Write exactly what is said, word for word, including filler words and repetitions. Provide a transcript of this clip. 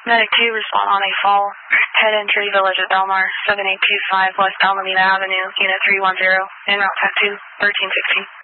Medic two, respond on a fall. Head entry, Village of Belmar, seven eight two five West Alameda Avenue, Unit three one zero, en route tattoo, thirteen sixty.